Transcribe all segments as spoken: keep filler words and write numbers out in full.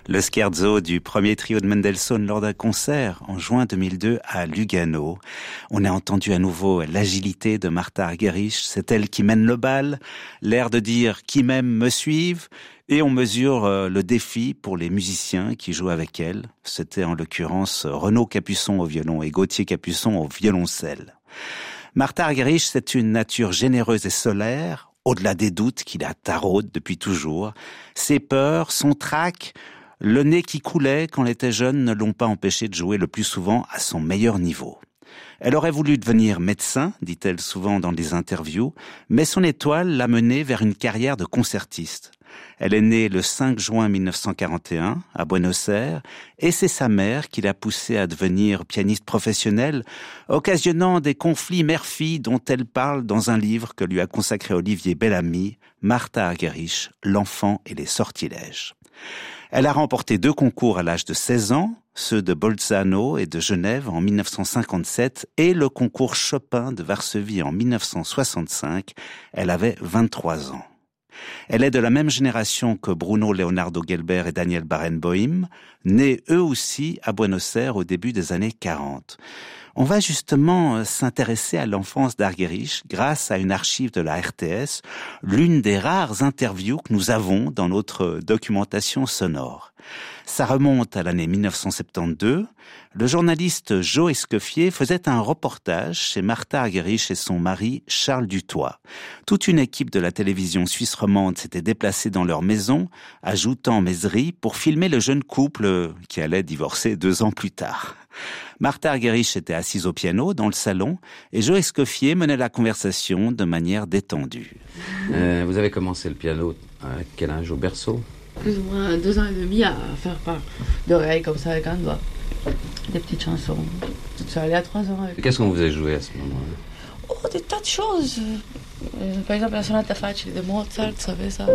Le scherzo du premier trio de Mendelssohn lors d'un concert en juin deux mille deux à Lugano. On a entendu à nouveau l'agilité de Martha Argerich, c'est elle qui mène le bal, l'air de dire « qui m'aime me suive ». Et on mesure le défi pour les musiciens qui jouent avec elle. C'était en l'occurrence Renaud Capuçon au violon et Gauthier Capuçon au violoncelle. Martha Argerich, c'est une nature généreuse et solaire, au-delà des doutes qui la taraudent depuis toujours. Ses peurs, son trac, le nez qui coulait quand elle était jeune ne l'ont pas empêché de jouer le plus souvent à son meilleur niveau. Elle aurait voulu devenir médecin, dit-elle souvent dans des interviews, mais son étoile l'a menée vers une carrière de concertiste. Elle est née le cinq juin mille neuf cent quarante et un à Buenos Aires et c'est sa mère qui l'a poussée à devenir pianiste professionnelle, occasionnant des conflits mère-fille dont elle parle dans un livre que lui a consacré Olivier Bellamy, Martha Argerich, L'enfant et les sortilèges. Elle a remporté deux concours à l'âge de seize ans, ceux de Bolzano et de Genève en mille neuf cent cinquante-sept et le concours Chopin de Varsovie en mille neuf cent soixante-cinq. Elle avait vingt-trois ans. Elle est de la même génération que Bruno Leonardo Gelber et Daniel Barenboim, nés eux aussi à Buenos Aires au début des années quarante. On va justement s'intéresser à l'enfance d'Argerich grâce à une archive de la R T S, l'une des rares interviews que nous avons dans notre documentation sonore. Ça remonte à l'année mille neuf cent soixante-douze. Le journaliste Joe Escoffier faisait un reportage chez Martha Argerich et son mari Charles Dutoit. Toute une équipe de la télévision suisse romande s'était déplacée dans leur maison, ajoutant Mézery, pour filmer le jeune couple qui allait divorcer deux ans plus tard. Martha Argerich était assise au piano dans le salon et Joe Escoffier menait la conversation de manière détendue. Euh, vous avez commencé le piano à quel âge, au berceau? Plus ou moins deux ans et demi à faire par d'oreilles comme ça avec un doigt. Des petites chansons. Toute seule, à trois ans. Avec... Qu'est-ce qu'on vous a joué à ce moment-là? Oh, des tas de choses. Euh, par exemple, la sonate facile de Mozart, vous savez ça.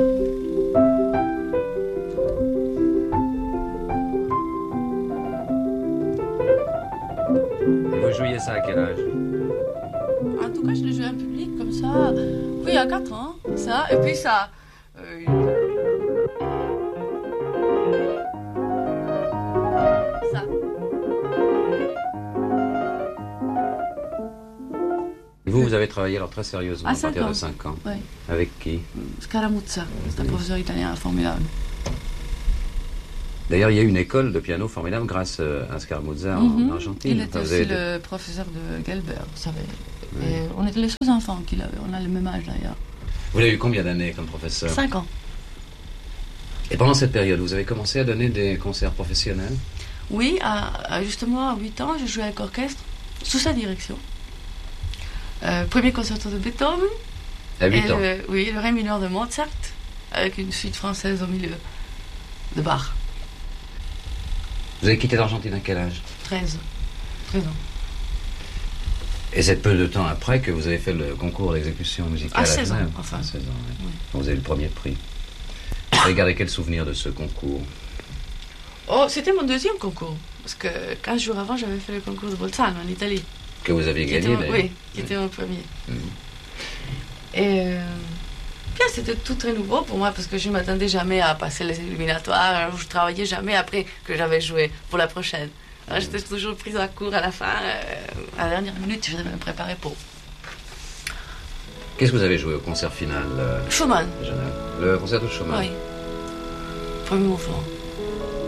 Et vous jouiez ça à quel âge? En tout cas, je l'ai joué en public comme ça. Oui, à quatre ans, ça. Et puis ça. Euh, ça. Et vous, vous avez travaillé alors très sérieusement à, à partir ans. de cinq ans. Oui. Avec qui? Scaramuzza, c'est un professeur italien formidable. D'ailleurs, il y a une école de piano formidable grâce à Scaramuzza mm-hmm. en Argentine. Il était enfin, aussi le des... professeur de Gelber, vous savez. Oui. Et on était les seuls enfants qu'il avait. On a le même âge d'ailleurs. Vous avez eu combien d'années comme professeur? Cinq ans. Et pendant cette période, vous avez commencé à donner des concerts professionnels? Oui, à, à justement à huit ans, j'ai joué avec orchestre sous sa direction. Euh, premier concerto de Beethoven. À huit et ans? Le, oui, le Ré mineur de Mozart, avec une suite française au milieu de Bach. Vous avez quitté l'Argentine à quel âge? treize. treize ans. Et c'est peu de temps après que vous avez fait le concours d'exécution musicale à seize Genève. ans, enfin. À seize ans, oui. Oui. Vous avez eu le premier prix. Vous avez gardé quel souvenir de ce concours? Oh, c'était mon deuxième concours. Parce que quinze jours avant, j'avais fait le concours de Bolzano en Italie. Que vous aviez gagné, mon, Oui, qui oui. était mon premier. Mm. Et euh, bien, c'était tout très nouveau pour moi parce que je ne m'attendais jamais à passer les éliminatoires. Je ne travaillais jamais après que j'avais joué pour la prochaine. Alors, j'étais toujours prise à court à la fin. Euh, à la dernière minute, je devais me préparer pour. Qu'est-ce que vous avez joué au concert final euh, Schumann. Le concert de Schumann. Oui. Premier mouvement.